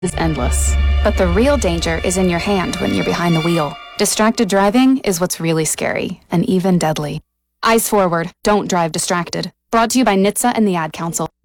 is endless. But the real danger is in your hand when you're behind the wheel. Distracted driving is what's really scary and even deadly. Eyes forward, don't drive distracted. Brought to you by NHTSA and the Ad Council.